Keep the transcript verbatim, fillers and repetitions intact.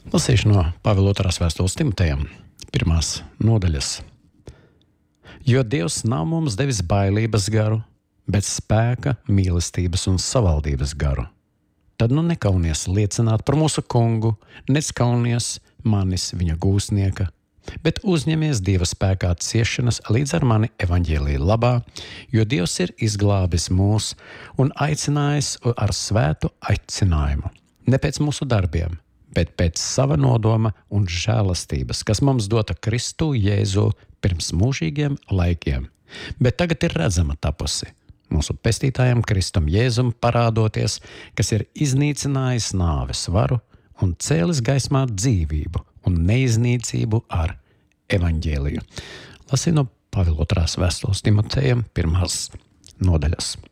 Lasīšu no Pāvila otrās vēstules Timotejam, pirmās nodaļas. Jo Dievs nav mums devis bailības garu, bet spēka, mīlestības un savaldības garu. Tad nu nekaunies liecināt par mūsu kungu, neskaunies manis viņa gūstnieka, bet uzņemies Dieva spēkā ciešanas līdz ar mani evaņģēlija labā, jo Dievs ir izglābis mūs un aicinājis ar svētu aicinājumu, ne pēc mūsu darbiem, bet pēc sava nodoma un žēlastības, kas mums dota Kristu Jēzu pirms mūžīgiem laikiem, bet tagad ir redzama tapusi mūsu pestītājam Kristum Jēzum parādoties, kas ir iznīcinājis nāves varu un cēlis gaismā dzīvību un neiznīcību ar evaņģēliju. Lasīju no Pāvila otrās vēstules Timotejam pirmās nodaļas.